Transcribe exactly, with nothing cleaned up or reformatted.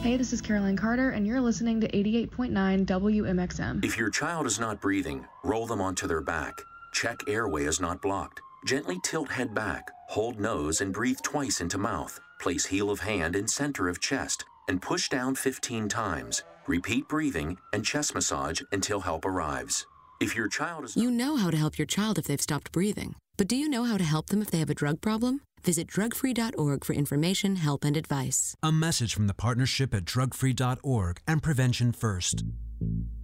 Hey, this is Caroline Carter, and you're listening to eighty-eight point nine W M X M. If your child is not breathing, roll them onto their back. Check airway is not blocked. Gently tilt head back, hold nose, and breathe twice into mouth. Place heel of hand in center of chest, and push down fifteen times. Repeat breathing and chest massage until help arrives. If your child is... You know how to help your child if they've stopped breathing. But do you know how to help them if they have a drug problem? Visit drug free dot org for information, help, and advice. A message from the partnership at drug free dot org and Prevention First.